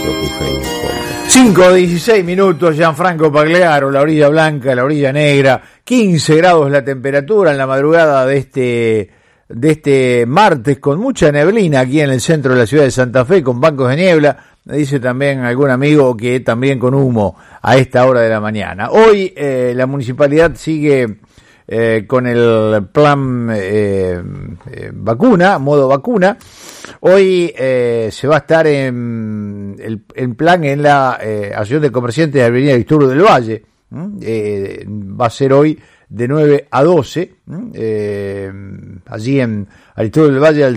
nuestro Cujay Informa. 5:16 minutos, Gianfranco Pagliaro, la orilla blanca, la orilla negra, 15 grados la temperatura en la madrugada de este martes, con mucha neblina aquí en el centro de la ciudad de Santa Fe, con bancos de niebla. Me dice también algún amigo que también con humo a esta hora de la mañana. Hoy la municipalidad sigue con el plan vacuna, modo vacuna. Hoy se va a estar en plan en la Asociación de Comerciantes de Avenida Aristóbulo del Valle. Va a ser hoy de 9 a 12, allí en Aristóbulo del Valle al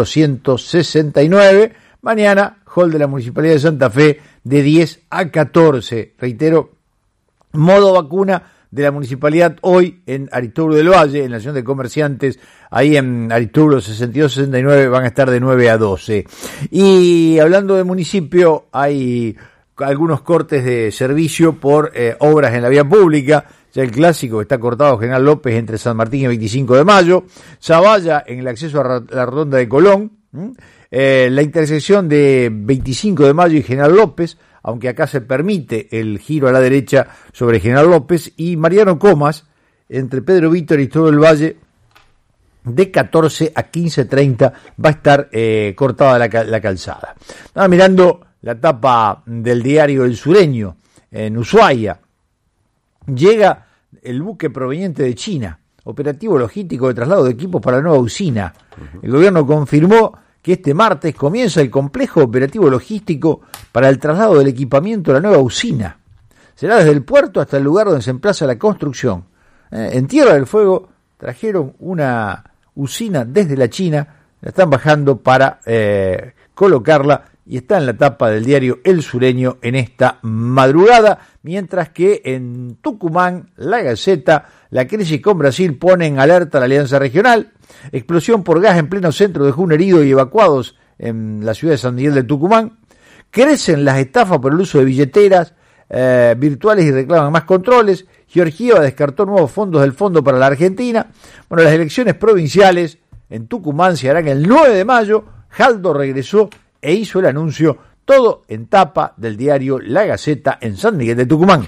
6269. Mañana, hall de la Municipalidad de Santa Fe, de 10 a 14. Reitero, modo vacuna de la Municipalidad hoy en Aristóbulo del Valle, en la Asociación de Comerciantes, ahí en Aristóbulo 6269, van a estar de 9 a 12. Y hablando de municipio, hay algunos cortes de servicio por obras en la vía pública. Ya el clásico está cortado General López entre San Martín y 25 de Mayo, Zavalla en el acceso a la Rotonda de Colón, la intersección de 25 de Mayo y General López, aunque acá se permite el giro a la derecha sobre General López, y Mariano Comas entre Pedro Víctor y todo el Valle, de 14 a 15:30 va a estar cortada la calzada. Estaba mirando la tapa del diario El Sureño en Ushuaia. Llega el buque proveniente de China, operativo logístico de traslado de equipos para la nueva usina. El gobierno confirmó que este martes comienza el complejo operativo logístico para el traslado del equipamiento a la nueva usina. Será desde el puerto hasta el lugar donde se emplaza la construcción. En Tierra del Fuego trajeron una usina desde la China, la están bajando para colocarla, y está en la tapa del diario El Sureño en esta madrugada, mientras que en Tucumán, La Gaceta, la crisis con Brasil pone en alerta a la Alianza Regional. Explosión por gas en pleno centro dejó un herido y evacuados en la ciudad de San Miguel de Tucumán. Crecen las estafas por el uso de billeteras virtuales y reclaman más controles. Georgieva descartó nuevos fondos del Fondo para la Argentina. Bueno, las elecciones provinciales en Tucumán se harán el 9 de mayo. Jaldo regresó e hizo el anuncio, todo en tapa del diario La Gaceta en San Miguel de Tucumán.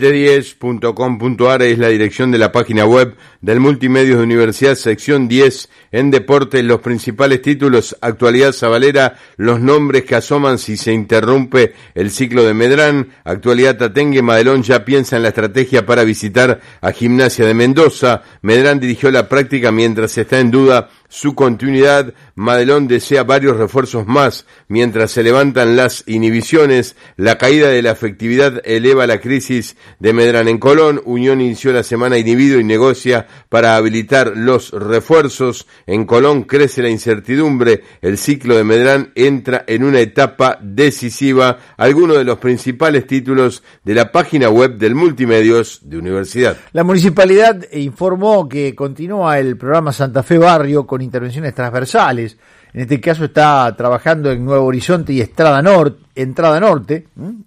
lt10.com.ar es la dirección de la página web del Multimedios de Universidad, sección 10, en deporte, los principales títulos, actualidad sabalera, los nombres que asoman si se interrumpe el ciclo de Medrán, actualidad tatengue, Madelón ya piensa en la estrategia para visitar a Gimnasia de Mendoza, Medrán dirigió la práctica mientras está en duda su continuidad, Madelón desea varios refuerzos más, mientras se levantan las inhibiciones, la caída de la efectividad eleva la crisis de Medrán en Colón, Unión inició la semana inhibido y negocia para habilitar los refuerzos, en Colón crece la incertidumbre, el ciclo de Medrán entra en una etapa decisiva, algunos de los principales títulos de la página web del Multimedios de Universidad. La municipalidad informó que continúa el programa Santa Fe Barrio con intervenciones transversales. En este caso está trabajando en Nuevo Horizonte y Entrada Norte.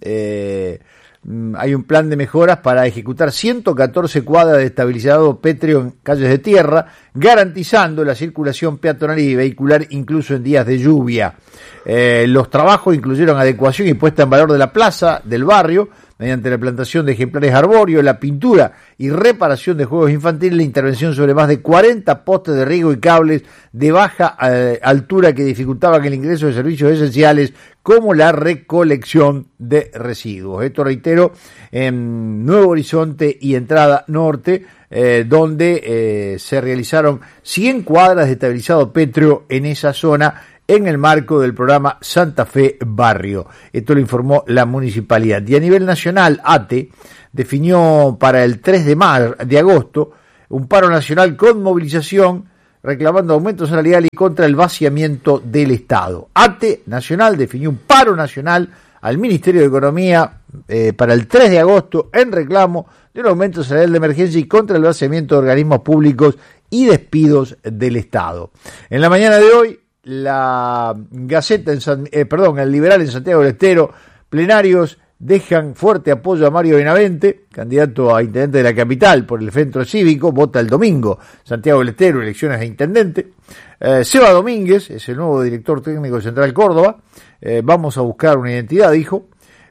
Hay un plan de mejoras para ejecutar 114 cuadras de estabilizado pétreo en calles de tierra, garantizando la circulación peatonal y vehicular incluso en días de lluvia. Los trabajos incluyeron adecuación y puesta en valor de la plaza del barrio, mediante la plantación de ejemplares arbóreos, la pintura y reparación de juegos infantiles, la intervención sobre más de 40 postes de riego y cables de baja altura que dificultaban el ingreso de servicios esenciales como la recolección de residuos. Esto, reitero, en Nuevo Horizonte y Entrada Norte, donde se realizaron 100 cuadras de estabilizado pétreo en esa zona, en el marco del programa Santa Fe Barrio. Esto lo informó la municipalidad. Y a nivel nacional, ATE definió para el 3 de agosto un paro nacional con movilización reclamando aumento salarial y contra el vaciamiento del Estado. ATE Nacional definió un paro nacional al Ministerio de Economía para el 3 de agosto en reclamo de un aumento salarial de emergencia y contra el vaciamiento de organismos públicos y despidos del Estado. En la mañana de hoy, la Gaceta el Liberal en Santiago del Estero, plenarios dejan fuerte apoyo a Mario Benavente, candidato a intendente de la capital por el Centro Cívico, vota el domingo. Santiago del Estero, elecciones a intendente. Seba Domínguez es el nuevo director técnico de Central Córdoba. Vamos a buscar una identidad, dijo.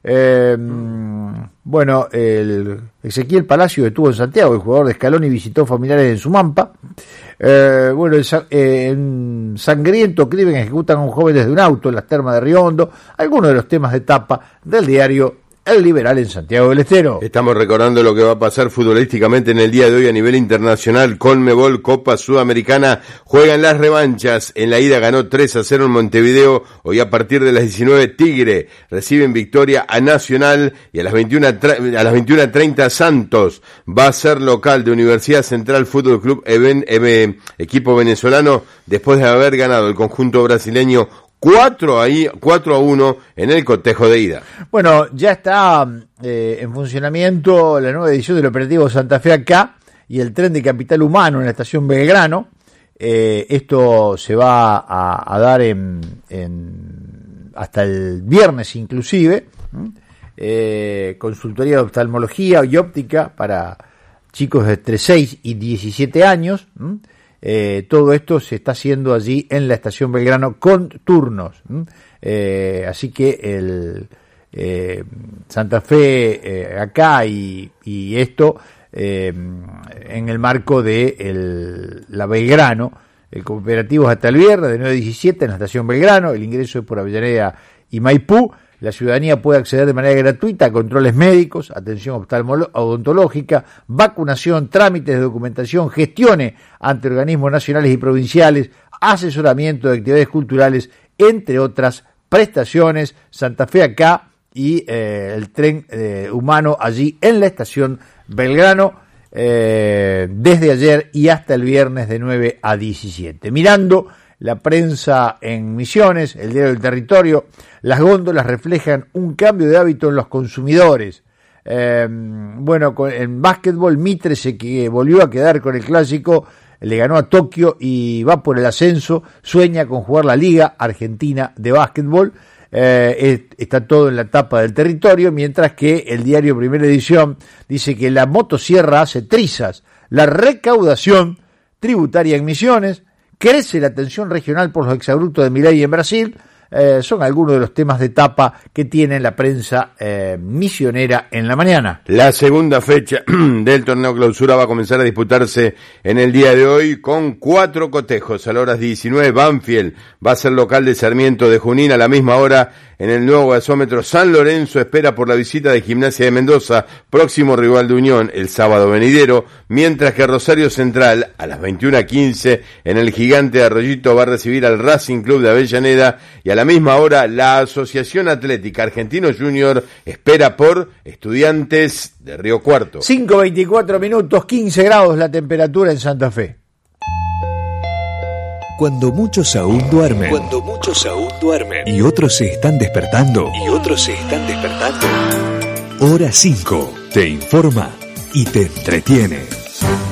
Bueno, el Ezequiel Palacio estuvo en Santiago, el jugador de Scaloni visitó familiares en Sumampa. Bueno, en sangriento crimen ejecutan a un joven desde un auto en las termas de Río Hondo. Algunos de los temas de tapa del diario El Liberal en Santiago del Estero. Estamos recordando lo que va a pasar futbolísticamente en el día de hoy a nivel internacional. Conmebol, Copa Sudamericana, juegan las revanchas. En la ida ganó 3-0 en Montevideo. Hoy a partir de las 19, Tigre reciben victoria a Nacional, y a las 21:30 Santos va a ser local de Universidad Central Fútbol Club, equipo venezolano, después de haber ganado el conjunto brasileño 4-1 en el cotejo de ida. Bueno, ya está en funcionamiento la nueva edición del operativo Santa Fe acá y el tren de capital humano en la estación Belgrano. Esto se va a dar hasta el viernes inclusive. Consultoría de oftalmología y óptica para chicos de entre 6 y 17 años. Todo esto se está haciendo allí en la estación Belgrano con turnos. Así que el Santa Fe acá y esto en el marco de la Belgrano. El cooperativo es hasta el viernes de 9 a 17 en la estación Belgrano. El ingreso es por Avellaneda y Maipú. La ciudadanía puede acceder de manera gratuita a controles médicos, atención odontológica, vacunación, trámites de documentación, gestiones ante organismos nacionales y provinciales, asesoramiento de actividades culturales, entre otras prestaciones. Santa Fe acá y el tren humano allí en la estación Belgrano desde ayer y hasta el viernes de 9 a 17. Mirando la prensa en Misiones, el diario del Territorio, las góndolas reflejan un cambio de hábito en los consumidores. Bueno, en básquetbol, Mitre que volvió a quedar con el clásico, le ganó a Tokio y va por el ascenso, sueña con jugar la Liga Argentina de Básquetbol. Está todo en la tapa del Territorio, mientras que el diario Primera Edición dice que la motosierra hace trizas, la recaudación tributaria en Misiones, crece la tensión regional por los exabruptos de Milei en Brasil. Son algunos de los temas de tapa que tiene la prensa misionera en la mañana. La segunda fecha del torneo clausura va a comenzar a disputarse en el día de hoy con 4 cotejos. A las horas 19, Banfield va a ser local de Sarmiento de Junín. A la misma hora, en el nuevo gasómetro, San Lorenzo espera por la visita de Gimnasia de Mendoza, próximo rival de Unión el sábado venidero, mientras que Rosario Central, a las 21:15, en el Gigante de Arroyito, va a recibir al Racing Club de Avellaneda, y a la misma hora la Asociación Atlética Argentino Junior espera por Estudiantes de Río Cuarto. 5:24 minutos, 15 grados la temperatura en Santa Fe. Cuando muchos aún duermen. Y otros se están despertando. Hora 5 te informa y te entretiene.